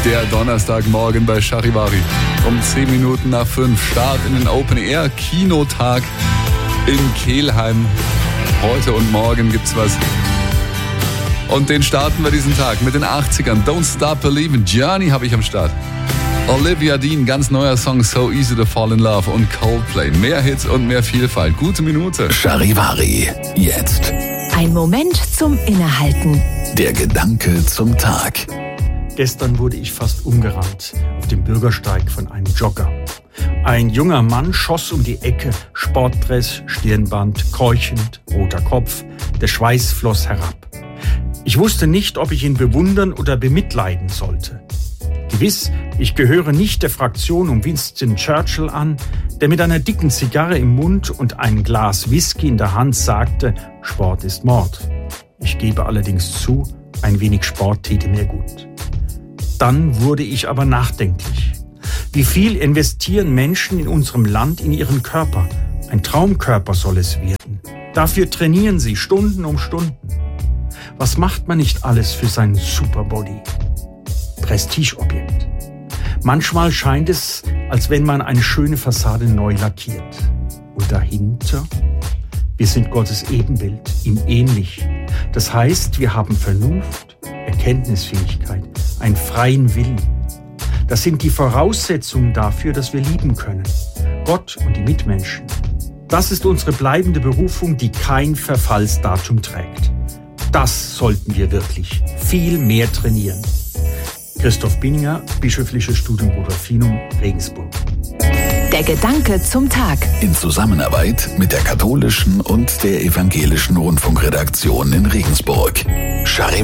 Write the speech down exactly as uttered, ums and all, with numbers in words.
Der Donnerstagmorgen bei Charivari. Um zehn Minuten nach fünf. Start in den Open-Air-Kinotag in Kelheim. Heute und morgen gibt's was. Und den starten wir diesen Tag mit den achtzigern. Don't Stop Believin'. Journey habe ich am Start. Olivia Dean, ganz neuer Song So Easy to Fall in Love und Coldplay. Mehr Hits und mehr Vielfalt. Gute Minute. Charivari. Jetzt. Ein Moment zum Innehalten. Der Gedanke zum Tag. Gestern wurde ich fast umgerannt auf dem Bürgersteig von einem Jogger. Ein junger Mann schoss um die Ecke, Sportdress, Stirnband, keuchend, roter Kopf, der Schweiß floss herab. Ich wusste nicht, ob ich ihn bewundern oder bemitleiden sollte. Gewiss, ich gehöre nicht der Fraktion um Winston Churchill an, der mit einer dicken Zigarre im Mund und einem Glas Whisky in der Hand sagte, Sport ist Mord. Ich gebe allerdings zu, ein wenig Sport täte mir gut. Dann wurde ich aber nachdenklich. Wie viel investieren Menschen in unserem Land in ihren Körper? Ein Traumkörper soll es werden. Dafür trainieren sie Stunden um Stunden. Was macht man nicht alles für seinen Superbody? Prestigeobjekt. Manchmal scheint es, als wenn man eine schöne Fassade neu lackiert. Und dahinter? Wir sind Gottes Ebenbild, ihm ähnlich. Das heißt, wir haben Vernunft, Erkenntnisfähigkeit, einen freien Willen. Das sind die Voraussetzungen dafür, dass wir lieben können. Gott und die Mitmenschen. Das ist unsere bleibende Berufung, die kein Verfallsdatum trägt. Das sollten wir wirklich viel mehr trainieren. Christoph Binninger, Bischöfliches Studium Rudolfinum, Regensburg. Der Gedanke zum Tag. In Zusammenarbeit mit der katholischen und der evangelischen Rundfunkredaktion in Regensburg. Charivari.